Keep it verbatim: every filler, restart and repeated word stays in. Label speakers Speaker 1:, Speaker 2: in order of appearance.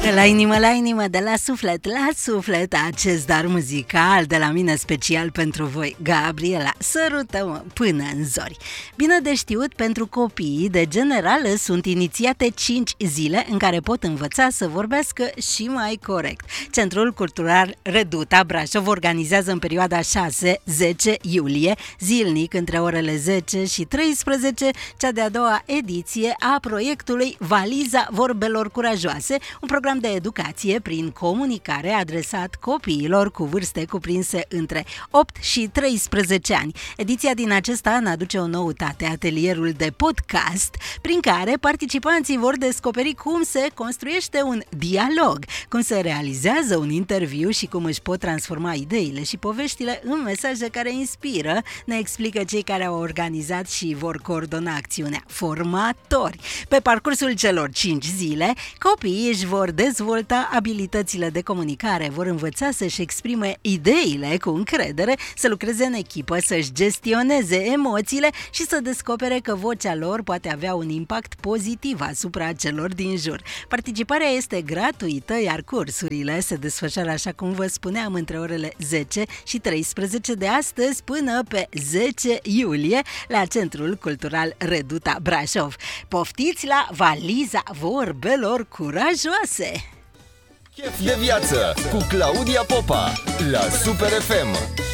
Speaker 1: De la inimă la inimă, de la suflet la suflet, acest dar muzical de la mine special pentru voi, Gabriela, sărută-mă până în zori. Bine de știut, pentru copiii de generală sunt inițiate cinci zile în care pot învăța să vorbească și mai corect. Centrul Cultural Reduta Brașov organizează în perioada șase zece iulie, zilnic între orele zece și treisprezece, cea de-a doua ediție a proiectului Valiza Vorbelor Curajoase, un program de educație prin comunicare adresat copiilor cu vârste cuprinse între opt și treisprezece ani. Ediția din acest an aduce o noutate, atelierul de podcast, prin care participanții vor descoperi cum se construiește un dialog, cum se realizează un interviu și cum își pot transforma ideile și poveștile în mesaje care inspiră, ne explică cei care au organizat și vor coordona acțiunea, formatori. Pe parcursul celor cinci zile, copiii își vor dezvolta abilitățile de comunicare, vor învăța să-și exprime ideile cu încredere, să lucreze în echipă, să-și gestioneze emoțiile și să descopere că vocea lor poate avea un impact pozitiv asupra celor din jur. Participarea este gratuită, iar cursurile se desfășoară, așa cum vă spuneam, între orele zece și treisprezece de astăzi până pe zece iulie la Centrul Cultural Reduta Brașov. Poftiți la Valiza Vorbelor Curajoase!
Speaker 2: Chef de viață cu Claudia Popa la Super F M.